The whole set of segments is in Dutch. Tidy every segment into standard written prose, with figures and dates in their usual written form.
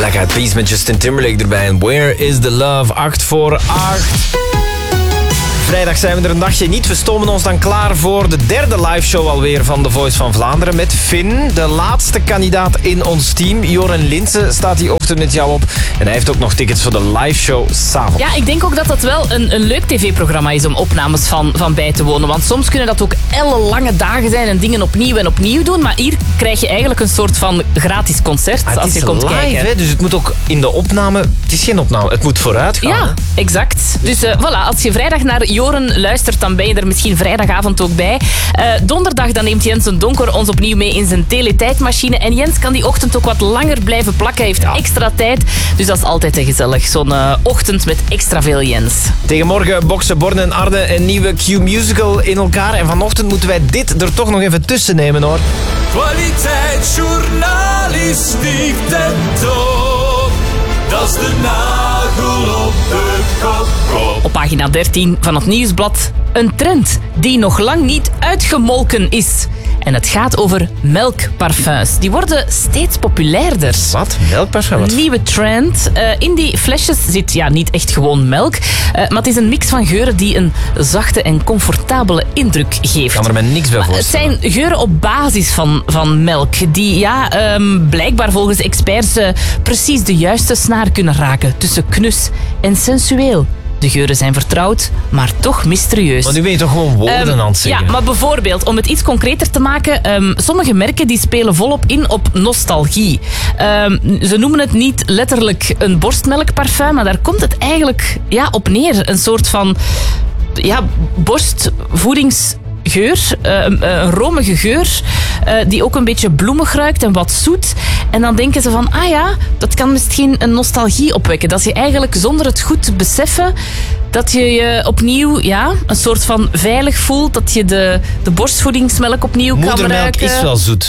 Black Eyed Peas met Justin Timberlake erbij. En Where is the Love? 8 voor 8. Vrijdag zijn we er een dagje niet. We stomen ons dan klaar voor de derde liveshow alweer van The Voice van Vlaanderen. Met Finn, de laatste kandidaat in ons team. Joren Linsen staat die ochtend met jou op. En hij heeft ook nog tickets voor de liveshow s'avonds. Ja, ik denk ook dat dat wel een leuk tv-programma is om opnames van bij te wonen. Want soms kunnen dat ook ellenlange dagen zijn en dingen opnieuw en opnieuw doen. Maar hier krijg je eigenlijk een soort van gratis concert als je komt live, kijken. Hè? Dus het moet ook in de opname... Het is geen opname, het moet vooruit gaan. Ja, exact. Dus voilà, als je vrijdag naar Joren luistert, dan ben je er misschien vrijdagavond ook bij. Donderdag dan neemt Jens een Donker ons opnieuw mee in zijn teletijdmachine. En Jens kan die ochtend ook wat langer blijven plakken. Hij heeft extra tijd. Dus dat is altijd gezellig. Zo'n ochtend met extra veel Jens. Tegen morgen boksen Borne en Arne een nieuwe Q-musical in elkaar. En vanochtend moeten wij dit er toch nog even tussen nemen, hoor. Kwaliteitsjournalistiek ten top. Dat is de nagel op de kop. Op pagina 13 van het Nieuwsblad. Een trend die nog lang niet uitgemolken is. En het gaat over melkparfums. Die worden steeds populairder. Wat? Melkparfum? Een nieuwe trend. In die flesjes zit niet echt gewoon melk. Maar het is een mix van geuren die een zachte en comfortabele indruk geeft. Ik kan er me niks bij voorstellen. Het zijn geuren op basis van melk. Die blijkbaar volgens experts precies de juiste snaar kunnen raken. Tussen knus en sensueel. De geuren zijn vertrouwd, maar toch mysterieus. Maar nu ben je toch gewoon woorden aan het zeggen. Ja, maar bijvoorbeeld, om het iets concreter te maken... sommige merken die spelen volop in op nostalgie. Ze noemen het niet letterlijk een borstmelkparfum, maar daar komt het eigenlijk op neer. Een soort van borstvoedingsgeur, een romige geur, die ook een beetje bloemig ruikt en wat zoet. En dan denken ze van, dat kan misschien een nostalgie opwekken. Dat je eigenlijk zonder het goed te beseffen, dat je je opnieuw een soort van veilig voelt. Dat je de borstvoedingsmelk opnieuw kan ruiken. Moedermelk is wel zoet.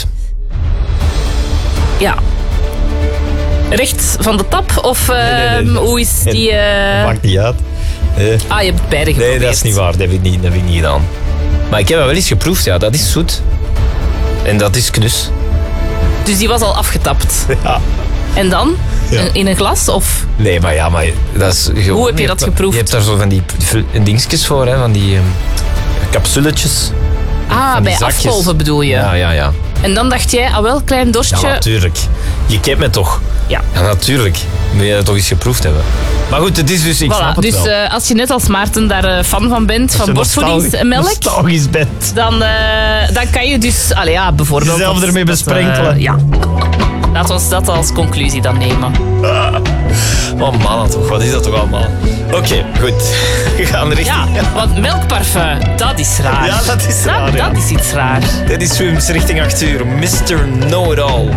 Ja. Recht van de tap? Of nee. hoe is die... Maakt niet uit. je hebt beide geprobeerd. Nee, dat is niet waar. Dat heb ik niet gedaan. Maar ik heb dat wel eens geproefd. Ja, dat is zoet. En dat is knus. Dus die was al afgetapt. Ja. En dan? Ja. In een glas? Of? Nee, maar dat is gewoon... Hoe heb je dat geproefd? Je hebt daar zo van die dingetjes voor, hè, van die capsuletjes. Bij zakjes. afkolven bedoel je? Ja. En dan dacht jij, klein dorstje. Ja, natuurlijk. Je kent me toch? Ja. Ja, natuurlijk. Moet je dat toch eens geproefd hebben. Maar goed, het is dus... Ik snap het dus wel. Als je net als Maarten daar fan van bent, van borstvoedingsmelk... nostalgisch bent. Dan kan je dus... bijvoorbeeld... Jezelf ermee besprenkelen. Ja. Laten we dat als conclusie dan nemen. Oh man, toch. Wat is dat toch allemaal? Oké, goed. We gaan richting... Ja, want melkparfum, dat is raar. Ja, dat is raar. Dat is iets raar. Dit is Swims richting 8 uur. Mr. Know-It-All.